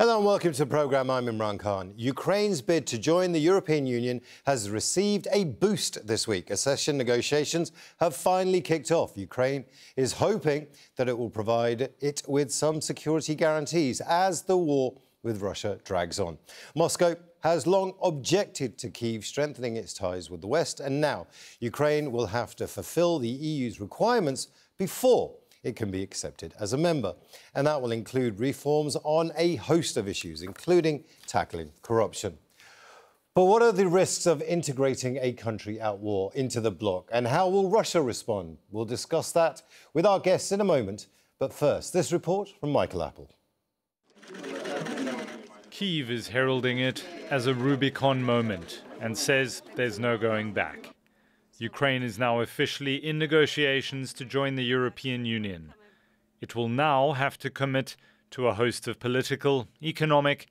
Hello and welcome to the programme. I'm Imran Khan. Ukraine's bid to join the European Union has received a boost this week. Accession negotiations have finally kicked off. Ukraine is hoping that it will provide it with some security guarantees as the war with Russia drags on. Moscow has long objected to Kyiv strengthening its ties with the West, and now Ukraine will have to fulfil the EU's requirements before it can be accepted as a member. And that will include reforms on a host of issues, including tackling corruption. But what are the risks of integrating a country at war into the bloc? And how will Russia respond? We'll discuss that with our guests in a moment. But first, this report from Michael Apple. Kyiv is heralding it as a Rubicon moment and says there's no going back. Ukraine is now officially in negotiations to join the European Union. It will now have to commit to a host of political, economic